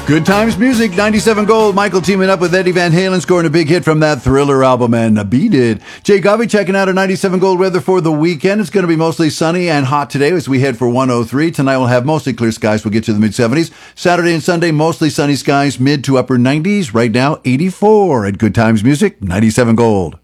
Good Times Music, 97 Gold. Michael teaming up with Eddie Van Halen, scoring a big hit from that Thriller album, and Beat It. Jay Govey checking out our 97 Gold weather for the weekend. It's going to be mostly sunny and hot today as we head for 103. Tonight we'll have mostly clear skies. We'll get to the mid-70s. Saturday and Sunday, mostly sunny skies, mid to upper 90s. Right now, 84 at Good Times Music, 97 Gold.